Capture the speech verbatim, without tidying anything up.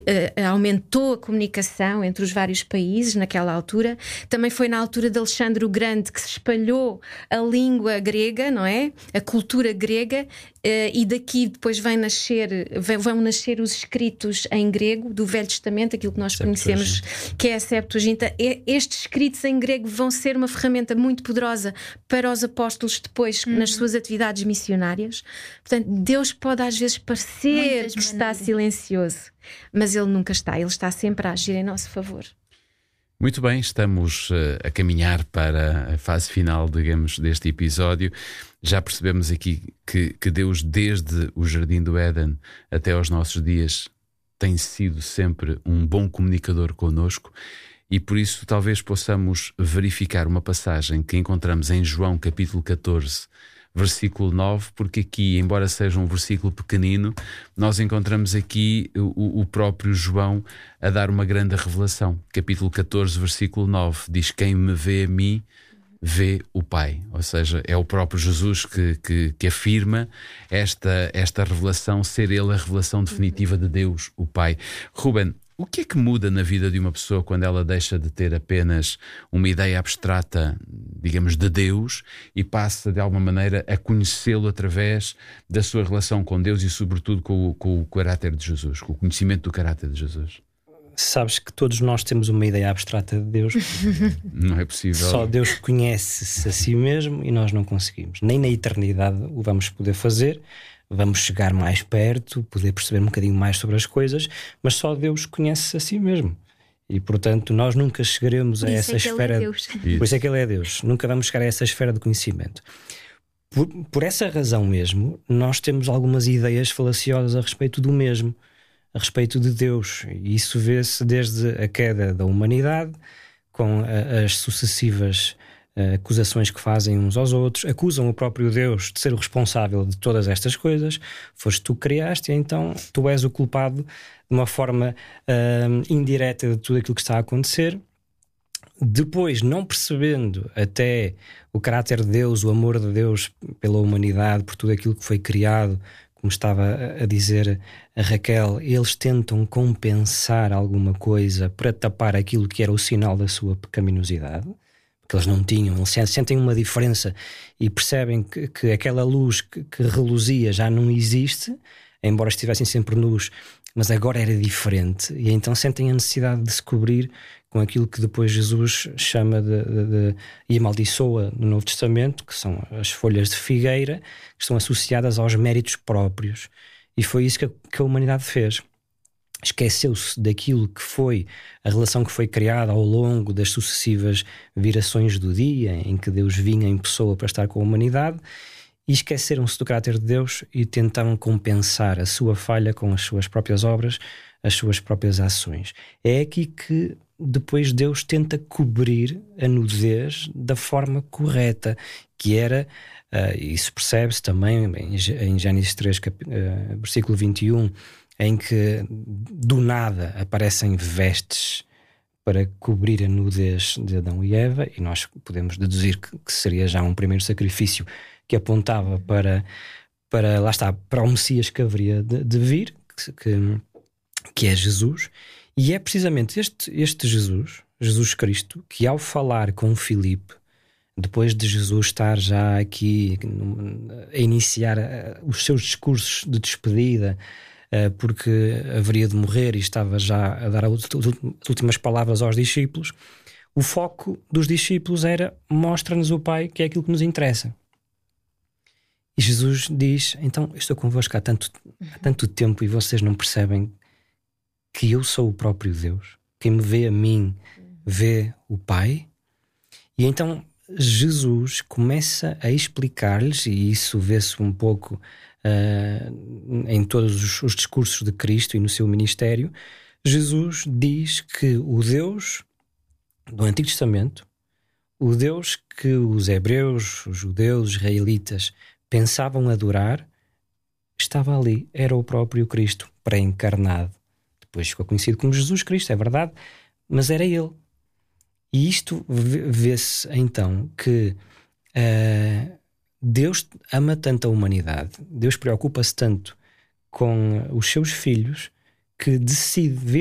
Uh, aumentou a comunicação entre os vários países naquela altura. Também foi na altura de Alexandre o Grande que se espalhou a língua grega, não é? A cultura grega, uh, e daqui depois vem nascer, vem, vão nascer os escritos em grego do Velho Testamento, aquilo que nós conhecemos, que é a Septuaginta. E estes escritos em grego vão ser uma ferramenta muito poderosa para os apóstolos depois, uhum. nas suas atividades missionárias. Portanto, Deus pode às vezes parecer Muitas que maneiras. está silencioso, mas Ele nunca está, Ele está sempre a agir em nosso favor. Muito bem, estamos uh, a caminhar para a fase final, digamos, deste episódio. Já percebemos aqui que, que Deus, desde o Jardim do Éden até aos nossos dias, tem sido sempre um bom comunicador connosco, e por isso talvez possamos verificar uma passagem que encontramos em João capítulo catorze, versículo nove, porque aqui, embora seja um versículo pequenino, nós encontramos aqui o, o próprio João a dar uma grande revelação. Capítulo catorze, versículo nove, diz: quem me vê a mim, vê o Pai. Ou seja, é o próprio Jesus que, que, que afirma esta, esta revelação, ser Ele a revelação definitiva de Deus, o Pai. Ruben, o que é que muda na vida de uma pessoa quando ela deixa de ter apenas uma ideia abstrata, digamos, de Deus, e passa de alguma maneira a conhecê-lo através da sua relação com Deus e sobretudo com o, com o caráter de Jesus, com o conhecimento do caráter de Jesus? Sabes que todos nós temos uma ideia abstrata de Deus. Não é possível. Só Deus conhece-se a si mesmo e nós não conseguimos. Nem na eternidade o vamos poder fazer. Vamos chegar mais perto, poder perceber um bocadinho mais sobre as coisas, mas só Deus conhece a si mesmo. E, portanto, nós nunca chegaremos a essa esfera... Por isso é que Ele é Deus. Nunca vamos chegar a essa esfera de conhecimento. Por, por essa razão mesmo, nós temos algumas ideias falaciosas a respeito do mesmo, a respeito de Deus. E isso vê-se desde a queda da humanidade, com a, as sucessivas Uh, acusações que fazem uns aos outros, acusam o próprio Deus de ser o responsável de todas estas coisas. Foste tu que criaste, e então tu és o culpado, de uma forma uh, indireta, de tudo aquilo que está a acontecer. Depois, não percebendo até o caráter de Deus, o amor de Deus pela humanidade, por tudo aquilo que foi criado, como estava a dizer a Raquel, eles tentam compensar alguma coisa para tapar aquilo que era o sinal da sua pecaminosidade, que eles não tinham. Eles sentem uma diferença e percebem que, que aquela luz que, que reluzia já não existe, embora estivessem sempre nus, mas agora era diferente, e então sentem a necessidade de se cobrir com aquilo que depois Jesus chama de, de, de e amaldiçoa no Novo Testamento, que são as folhas de figueira, que estão associadas aos méritos próprios. E foi isso que a, que a humanidade fez. Esqueceu-se daquilo que foi a relação que foi criada ao longo das sucessivas virações do dia, em que Deus vinha em pessoa para estar com a humanidade, e esqueceram-se do caráter de Deus e tentaram compensar a sua falha com as suas próprias obras, as suas próprias ações. É aqui que depois Deus tenta cobrir a nudez da forma correta, que era, uh, isso percebe-se também em, em Gênesis três, cap, uh, versículo vinte e um, em que do nada aparecem vestes para cobrir a nudez de Adão e Eva, e nós podemos deduzir que, que seria já um primeiro sacrifício que apontava para, para lá está, para o Messias que haveria de, de vir, que, que, que é Jesus. E é precisamente este, este Jesus, Jesus Cristo, que ao falar com Filipe, depois de Jesus estar já aqui a iniciar os seus discursos de despedida, porque haveria de morrer e estava já a dar as últimas palavras aos discípulos, o foco dos discípulos era: mostra-nos o Pai, que é aquilo que nos interessa. E Jesus diz: então, eu estou convosco há tanto, há tanto tempo e vocês não percebem que eu sou o próprio Deus? Quem me vê a mim, vê o Pai? E então Jesus começa a explicar-lhes, e isso vê-se um pouco uh, em todos os, os discursos de Cristo e no seu ministério. Jesus diz que o Deus do Antigo Testamento, o Deus que os hebreus, os judeus, os israelitas pensavam adorar, estava ali, era o próprio Cristo, pré-encarnado. Depois ficou conhecido como Jesus Cristo, é verdade, mas era Ele. E isto vê-se então que uh, Deus ama tanto a humanidade, Deus preocupa-se tanto com os seus filhos, que decide